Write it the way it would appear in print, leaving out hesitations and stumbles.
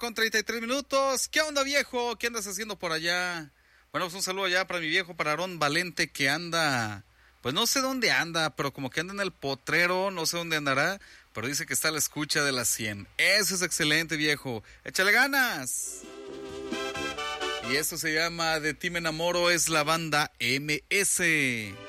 9:33. ¿Qué onda, viejo? ¿Qué andas haciendo por allá? Bueno, pues un saludo allá para mi viejo, para Aarón Valente, que anda, pues no sé dónde anda, pero como que anda en el potrero, no sé dónde andará, pero dice que está a la escucha de las 100. Eso es excelente, viejo. ¡Échale ganas! Y esto se llama De ti me enamoro, es la banda MS.